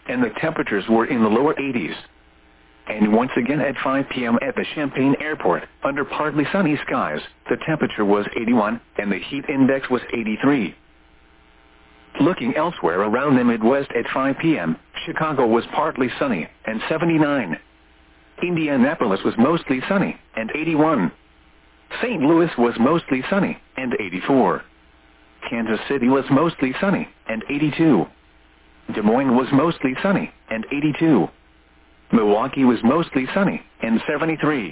and the temperatures were in the lower 80s. And once again at 5 p.m. at the Champaign Airport, under partly sunny skies, the temperature was 81, and the heat index was 83. Looking elsewhere around the Midwest at 5 p.m., Chicago was partly sunny, and 79. Indianapolis was mostly sunny, and 81. St. Louis was mostly sunny, and 84. Kansas City was mostly sunny, and 82. Des Moines was mostly sunny, and 82. Milwaukee was mostly sunny, and 73.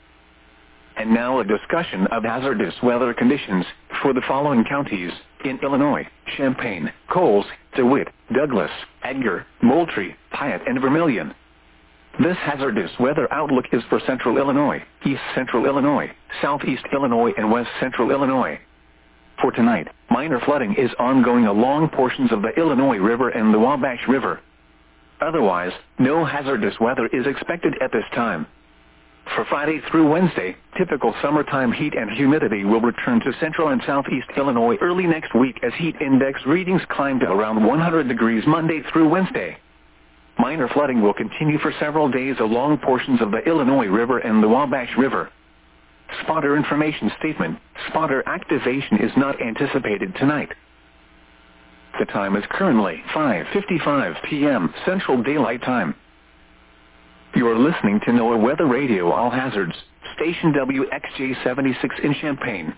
And now a discussion of hazardous weather conditions for the following counties in Illinois: Champaign, Coles, DeWitt, Douglas, Edgar, Moultrie, Piatt, and Vermilion. This hazardous weather outlook is for central Illinois, east central Illinois, southeast Illinois, and west central Illinois. For tonight, minor flooding is ongoing along portions of the Illinois River and the Wabash River. Otherwise, no hazardous weather is expected at this time. For Friday through Wednesday, typical summertime heat and humidity will return to central and southeast Illinois early next week as heat index readings climb to around 100 degrees Monday through Wednesday. Minor flooding will continue for several days along portions of the Illinois River and the Wabash River. Spotter information statement: spotter activation is not anticipated tonight. The time is currently 5:55 p.m. Central Daylight Time. You are listening to NOAA Weather Radio All Hazards, station WXJ-76 in Champaign.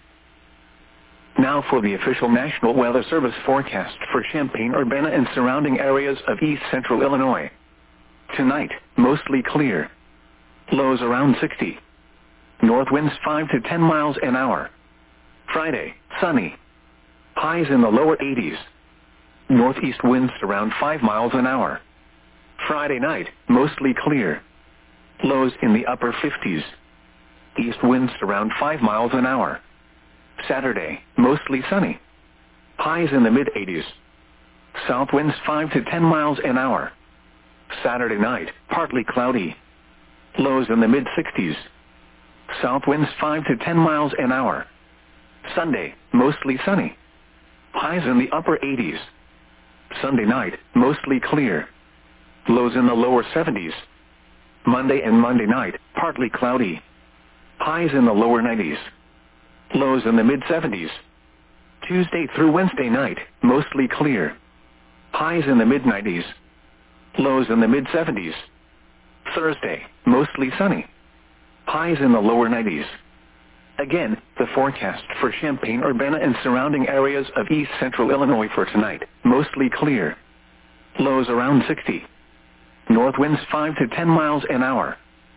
Now for the official National Weather Service forecast for Champaign-Urbana and surrounding areas of east central Illinois. Tonight, mostly clear. Lows around 60. North winds 5 to 10 miles an hour. Friday, sunny. Highs in the lower 80s. Northeast winds around 5 miles an hour. Friday night, mostly clear. Lows in the upper 50s. East winds around 5 miles an hour. Saturday, mostly sunny. Highs in the mid-80s. South winds 5 to 10 miles an hour. Saturday night, partly cloudy. Lows in the mid-60s. South winds 5 to 10 miles an hour. Sunday, mostly sunny. Highs in the upper 80s. Sunday night, mostly clear. Lows in the lower 70s. Monday and Monday night, partly cloudy. Highs in the lower 90s. Lows in the mid-70s. Tuesday through Wednesday night, mostly clear. Highs in the mid-90s. Lows in the mid-70s. Thursday, mostly sunny. Highs in the lower 90s. Again, the forecast for Champaign-Urbana and surrounding areas of east central Illinois for tonight: mostly clear. Lows around 60. North winds 5 to 10 miles an hour.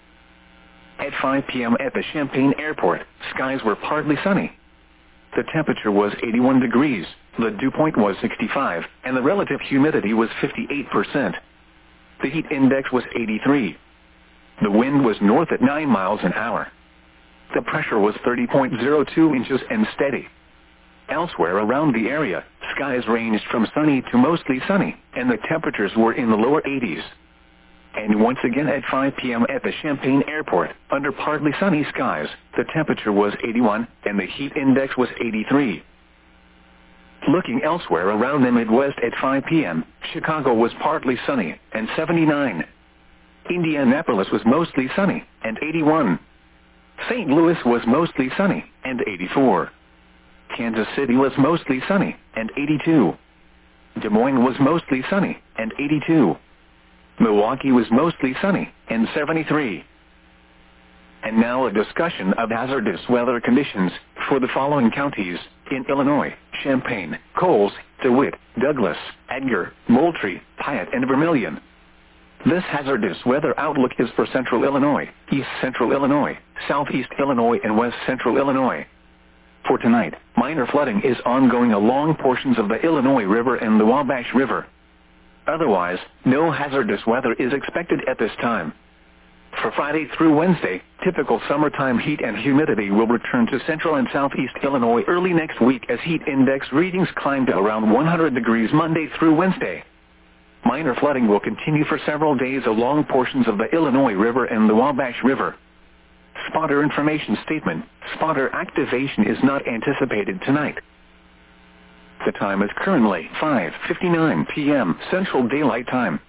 At 5 p.m. at the Champaign Airport, skies were partly sunny. The temperature was 81 degrees, the dew point was 65, and the relative humidity was 58%. The heat index was 83. The wind was north at 9 miles an hour. The pressure was 30.02 inches and steady. Elsewhere around the area, skies ranged from sunny to mostly sunny, and the temperatures were in the lower 80s. And once again at 5 p.m. at the Champaign Airport, under partly sunny skies, the temperature was 81, and the heat index was 83. Looking elsewhere around the Midwest at 5 p.m., Chicago was partly sunny, and 79. Indianapolis was mostly sunny, and 81. St. Louis was mostly sunny, and 84. Kansas City was mostly sunny, and 82. Des Moines was mostly sunny, and 82. Milwaukee was mostly sunny, and 73. And now a discussion of hazardous weather conditions for the following counties in Illinois: Champaign, Coles, DeWitt, Douglas, Edgar, Moultrie, Piatt, and Vermilion. This hazardous weather outlook is for central Illinois, east central Illinois, southeast Illinois, and west central Illinois. For tonight, minor flooding is ongoing along portions of the Illinois River and the Wabash River. Otherwise, no hazardous weather is expected at this time. For Friday through Wednesday, typical summertime heat and humidity will return to central and southeast Illinois early next week as heat index readings climb to around 100 degrees Monday through Wednesday. Minor flooding will continue for several days along portions of the Illinois River and the Wabash River. Spotter information statement: spotter activation is not anticipated tonight. The time is currently 5:59 p.m. Central Daylight Time.